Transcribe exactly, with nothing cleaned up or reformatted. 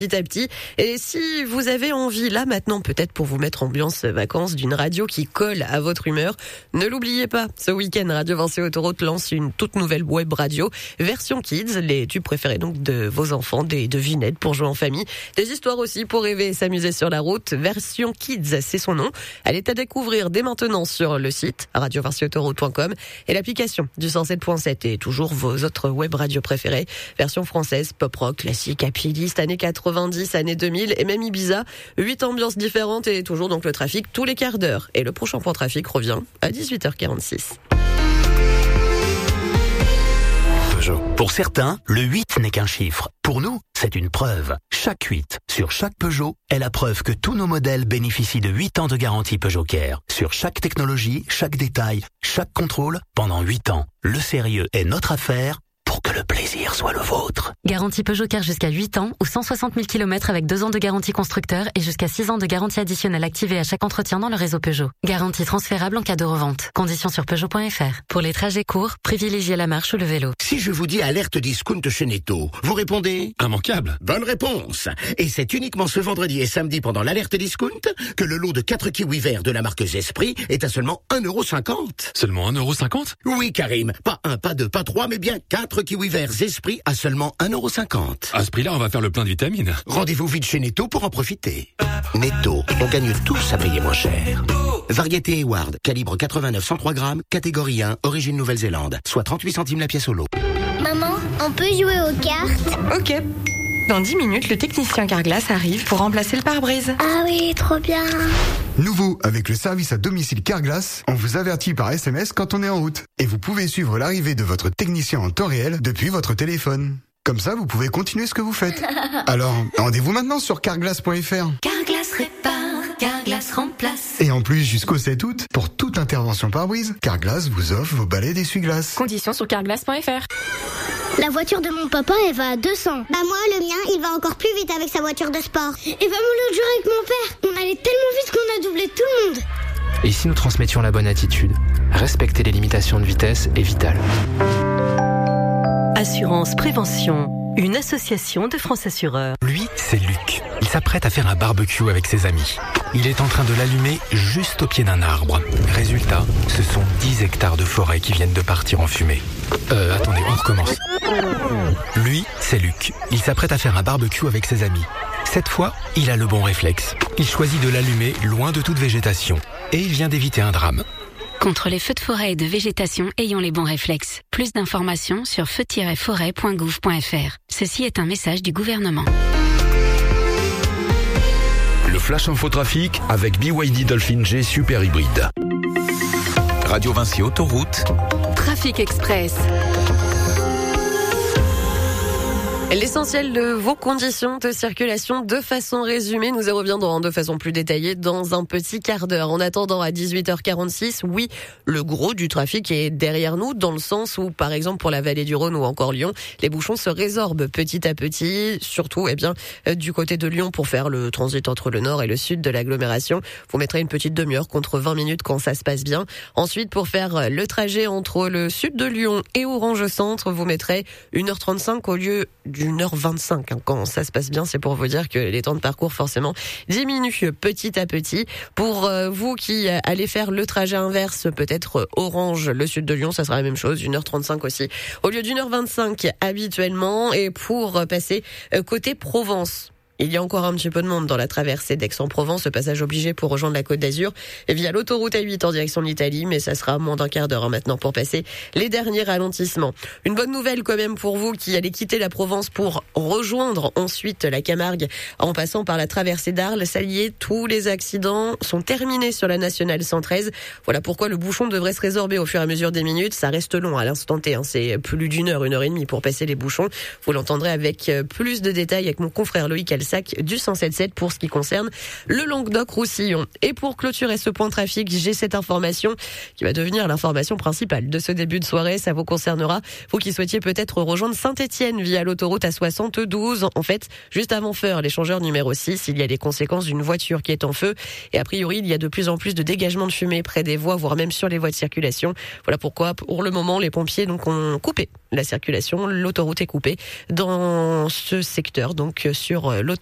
petit à petit. Et si vous avez envie, là maintenant, peut-être pour vous mettre ambiance vacances, d'une radio qui colle à votre humeur, ne l'oubliez pas. Ce week-end, Radio Vinci Autoroute lance une toute nouvelle web radio, version kids, les tubes préférés donc de vos enfants, des devinettes pour jouer en famille, des histoires aussi pour rêver et s'amuser sur la route. Version kids, c'est son nom. Elle est à découvrir dès maintenant sur le site radio vinci autoroute point com et l'application du cent sept point sept et toujours vos autres web radios préférées. Version française, pop rock, classique, happy list, années quatre-vingt-dix, années deux mille et même Ibiza. Huit ambiances différentes et toujours donc le trafic tous les quarts d'heure. Et le prochain point trafic revient à dix-huit heures quarante-six. Peugeot. Pour certains, le huit n'est qu'un chiffre. Pour nous, c'est une preuve. Chaque huit sur chaque Peugeot est la preuve que tous nos modèles bénéficient de huit ans de garantie Peugeot Care. Sur chaque technologie, chaque détail, chaque contrôle, pendant huit ans. Le sérieux est notre affaire pour que le plaisir soit le vôtre. Garantie Peugeot Care jusqu'à huit ans ou cent soixante mille kilomètres avec deux ans de garantie constructeur et jusqu'à six ans de garantie additionnelle activée à chaque entretien dans le réseau Peugeot. Garantie transférable en cas de revente. Conditions sur Peugeot point F R. Pour les trajets courts, privilégiez la marche ou le vélo. Si je vous dis alerte discount chez Netto, vous répondez immanquable. Bonne réponse. Et c'est uniquement ce vendredi et samedi pendant l'alerte discount que le lot de quatre kiwis verts de la marque Zespri est à seulement un euro cinquante. Seulement un euro cinquante? Oui, Karim. Pas un, pas deux, pas trois, mais bien quatre kiwis verts Zespri à seulement un euro cinquante. À ce prix-là, on va faire le plein de vitamines. Rendez-vous vite chez Netto pour en profiter. Netto, on gagne tous à payer moins cher. Variété Eward, calibre quatre-vingt-neuf cent trois grammes, catégorie un, origine Nouvelle-Zélande, soit trente-huit centimes la pièce au lot. Maman, on peut jouer aux cartes? Ok. Dans dix minutes, le technicien Carglass arrive pour remplacer le pare-brise. Ah oui, trop bien. Nouveau, avec le service à domicile Carglass, on vous avertit par S M S quand on est en route. Et vous pouvez suivre l'arrivée de votre technicien en temps réel depuis votre téléphone. Comme ça, vous pouvez continuer ce que vous faites. Alors, rendez-vous maintenant sur carglass point F R. Carglass répare, Carglass remplace. Et en plus, jusqu'au sept août, pour toute intervention pare-brise, Carglass vous offre vos balais d'essuie-glace. Conditions sur carglass point F R. La voiture de mon papa, elle va à deux cents. Bah moi, le mien, il va encore plus vite avec sa voiture de sport. Et bah moi, l'autre jour avec mon père, on allait tellement vite qu'on a doublé tout le monde. Et si nous transmettions la bonne attitude? Respecter les limitations de vitesse est vital. Assurance Prévention, une association de France Assureurs. Lui, c'est Luc. Il s'apprête à faire un barbecue avec ses amis. Il est en train de l'allumer juste au pied d'un arbre. Résultat, ce sont dix hectares de forêt qui viennent de partir en fumée. Euh, attendez, on recommence. Lui, c'est Luc. Il s'apprête à faire un barbecue avec ses amis. Cette fois, il a le bon réflexe. Il choisit de l'allumer loin de toute végétation. Et il vient d'éviter un drame. Contre les feux de forêt et de végétation, ayons les bons réflexes. Plus d'informations sur feu tiret forêt point gouv point F R. Ceci est un message du gouvernement. Le Flash Info Trafic avec B Y D Dolphin G Super Hybride. Radio Vinci Autoroute. Trafic Express. L'essentiel de vos conditions de circulation de façon résumée. Nous y reviendrons de façon plus détaillée dans un petit quart d'heure. En attendant, à dix-huit heures quarante-six, oui, le gros du trafic est derrière nous, dans le sens où, par exemple, pour la vallée du Rhône ou encore Lyon, les bouchons se résorbent petit à petit, surtout, eh bien, du côté de Lyon pour faire le transit entre le nord et le sud de l'agglomération. Vous mettrez une petite demi-heure contre vingt minutes quand ça se passe bien. Ensuite, pour faire le trajet entre le sud de Lyon et Orange Centre, vous mettrez une heure trente-cinq au lieu du une heure vingt-cinq. Hein. Quand ça se passe bien, c'est pour vous dire que les temps de parcours, forcément, diminuent petit à petit. Pour euh, vous qui allez faire le trajet inverse, peut-être Orange, le sud de Lyon, ça sera la même chose, une heure trente-cinq aussi, au lieu d'une heure vingt-cinq habituellement. Et pour passer euh, côté Provence, il y a encore un petit peu de monde dans la traversée d'Aix-en-Provence, ce passage obligé pour rejoindre la Côte d'Azur et via l'autoroute A huit en direction de l'Italie, mais ça sera moins d'un quart d'heure hein, maintenant pour passer les derniers ralentissements. Une bonne nouvelle quand même pour vous qui allez quitter la Provence pour rejoindre ensuite la Camargue en passant par la traversée d'Arles. Ça y est, tous les accidents sont terminés sur la nationale cent treize. Voilà pourquoi le bouchon devrait se résorber au fur et à mesure des minutes. Ça reste long à l'instant T, hein. C'est plus d'une heure, une heure et demie pour passer les bouchons. Vous l'entendrez avec plus de détails avec mon confrère Loïc Alsac du cent sept sept pour ce qui concerne le Languedoc-Roussillon. Et pour clôturer ce point trafic, j'ai cette information qui va devenir l'information principale de ce début de soirée. Ça vous concernera, vous qui souhaitiez peut-être rejoindre Saint-Étienne via l'autoroute A soixante-douze. En fait, juste avant Feur, l'échangeur numéro six, il y a les conséquences d'une voiture qui est en feu. Et a priori, il y a de plus en plus de dégagement de fumée près des voies, voire même sur les voies de circulation. Voilà pourquoi, pour le moment, les pompiers donc ont coupé la circulation. L'autoroute est coupée dans ce secteur, donc sur l'autoroute